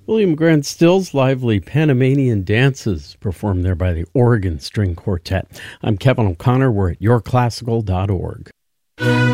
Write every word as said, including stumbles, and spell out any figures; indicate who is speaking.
Speaker 1: William Grant Still's lively Panamanian dances performed there by the Oregon String Quartet. I'm Kevin O'Connor. We're at your classical dot org.